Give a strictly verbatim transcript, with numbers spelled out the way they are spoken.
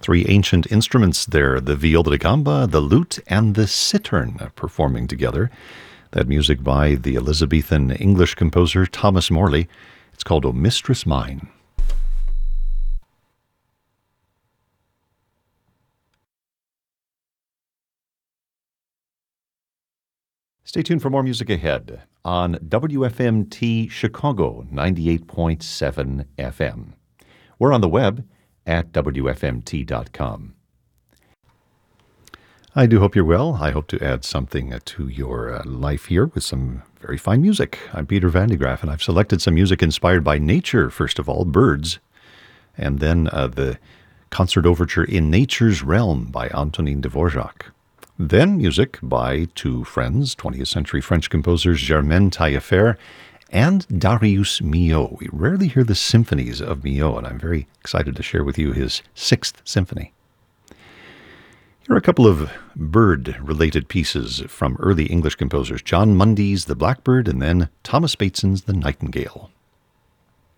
Three ancient instruments there, the viola da gamba, the lute, and the cittern performing together. That music by the Elizabethan English composer Thomas Morley. It's called O Mistress Mine. Stay tuned for more music ahead on W F M T Chicago ninety-eight point seven F M. We're on the web at W F M T dot com. I do hope you're well. I hope to add something to your uh, life here with some very fine music. I'm Peter Van de Graaff, and I've selected some music inspired by nature, first of all, birds, and then uh, the concert overture In Nature's Realm by Antonin Dvorak. Then music by two friends, twentieth century French composers Germaine Taillefer and Darius Milhaud. We rarely hear the symphonies of Milhaud, and I'm very excited to share with you his Sixth Symphony. Here are a couple of bird-related pieces from early English composers, John Mundy's The Blackbird and then Thomas Bateson's The Nightingale.